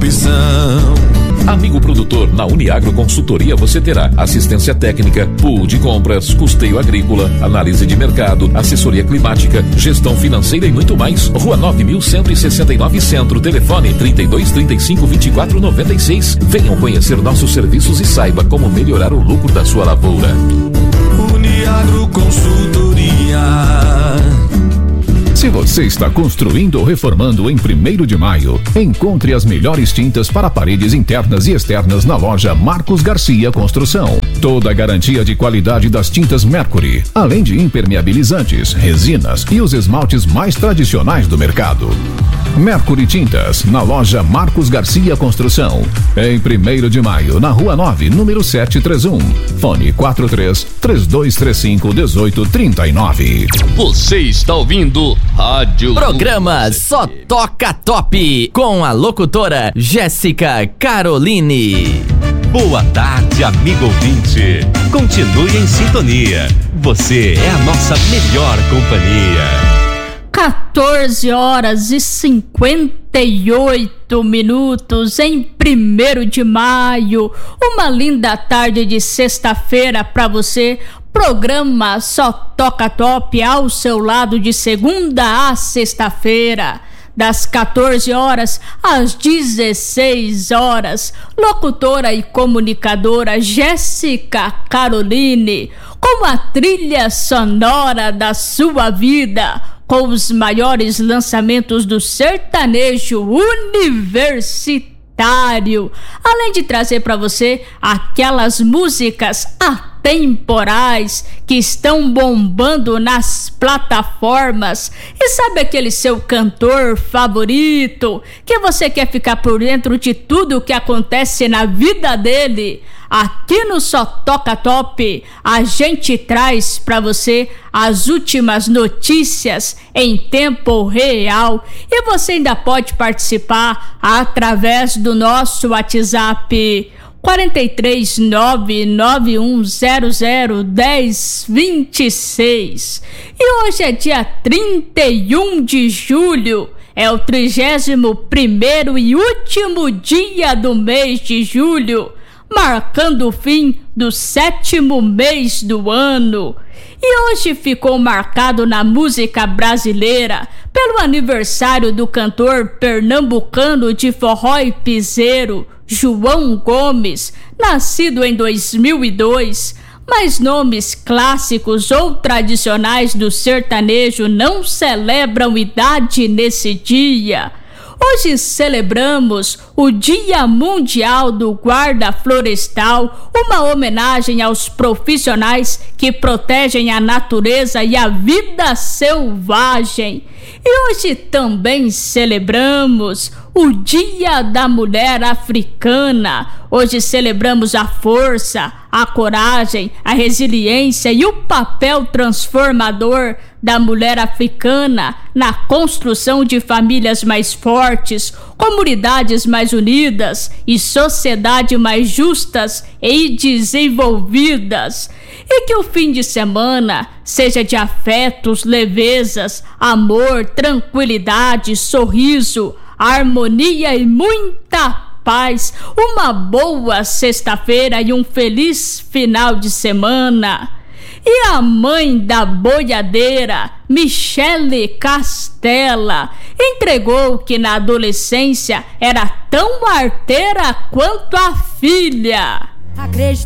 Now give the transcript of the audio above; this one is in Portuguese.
opção. Amigo produtor, na Uniagro Consultoria você terá assistência técnica, pool de compras, custeio agrícola, análise de mercado, assessoria climática, gestão financeira e muito mais. Rua 9169 Centro, telefone 3235-2496. Venham conhecer nossos serviços e saiba como melhorar o lucro da sua lavoura. Uniagro Consultoria. Se você está construindo ou reformando em 1º de Maio, encontre as melhores tintas para paredes internas e externas na loja Marcos Garcia Construção. Toda a garantia de qualidade das tintas Mercury, além de impermeabilizantes, resinas e os esmaltes mais tradicionais do mercado. Mercury Tintas, na loja Marcos Garcia Construção. Em 1º de Maio, na Rua 9, número 731. Fone 43-3235-1839. Você está ouvindo Rádio Programa Só Toca Top, com a locutora Jéssica Caroline. Boa tarde, amigo ouvinte. Continue em sintonia. Você é a nossa melhor companhia. 14h58 em 1º de maio. Uma linda tarde de sexta-feira para você. Programa Só Toca Top ao seu lado de segunda a sexta-feira, das 14 horas às 16 horas. Locutora e comunicadora Jéssica Caroline, com a trilha sonora da sua vida, com os maiores lançamentos do sertanejo universitário, além de trazer para você aquelas músicas atemporais que estão bombando nas plataformas. E sabe aquele seu cantor favorito que você quer ficar por dentro de tudo o que acontece na vida dele? Aqui no Só Toca Top, a gente traz para você as últimas notícias em tempo real e você ainda pode participar através do nosso WhatsApp 43991001026. E hoje é dia 31 de julho. É o 31º e último dia do mês de julho, marcando o fim do 7º mês do ano. E hoje ficou marcado na música brasileira pelo aniversário do cantor pernambucano de forró e piseiro, João Gomes, nascido em 2002. Mas nomes clássicos ou tradicionais do sertanejo não celebram idade nesse dia. Hoje celebramos o Dia Mundial do Guarda Florestal, uma homenagem aos profissionais que protegem a natureza e a vida selvagem. E hoje também celebramos o Dia da Mulher Africana. Hoje celebramos a força, a coragem, a resiliência e o papel transformador da mulher africana na construção de famílias mais fortes, comunidades mais unidas e sociedades mais justas e desenvolvidas. E que o fim de semana seja de afetos, levezas, amor, tranquilidade, sorriso, harmonia e muita paz. Uma boa sexta-feira e um feliz final de semana. E a mãe da boiadeira, Michele Castella, entregou que na adolescência era tão arteira quanto a filha. Acredito